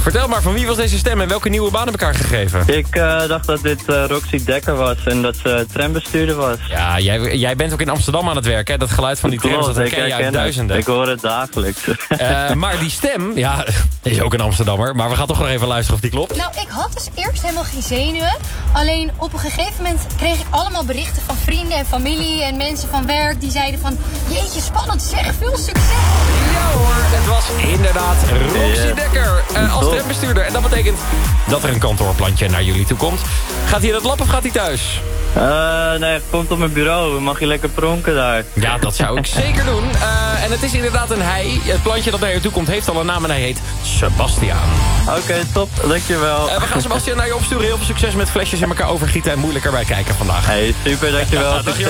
Vertel maar, van wie was deze stem en welke nieuwe baan heb ik haar gegeven? Ik dacht dat dit Roxy Dekker was en dat ze trambestuurder was. Ja, jij bent ook in Amsterdam aan het werk, hè? Dat geluid van die trams, dat herken je uit duizenden. Ik hoor het dagelijks. Maar die stem, ja, is ook een Amsterdammer. Maar we gaan toch nog even luisteren of die klopt. Nou, ik had dus eerst helemaal geen zenuwen. Alleen op een gegeven moment kreeg ik allemaal berichten van vrienden en familie en mensen van werk. Die zeiden van, jeetje, spannend zeg, veel succes. Ja hoor, het was inderdaad Roxy Dekker als trambestuurder. En dat betekent dat er een kantoorplantje naar jullie toe komt. Gaat hij in het lab of gaat hij thuis? Nee, komt op mijn bureau. Mag je lekker pronken daar? Ja, dat zou ik zeker doen. En het is inderdaad een hij. Het plantje dat naar je toe komt heeft al een naam en hij heet Sebastiaan. Oké, top. Dankjewel. We gaan Sebastiaan naar je opsturen. Heel veel succes met flesjes in elkaar overgieten en moeilijk erbij kijken vandaag. Hey, super, dankjewel.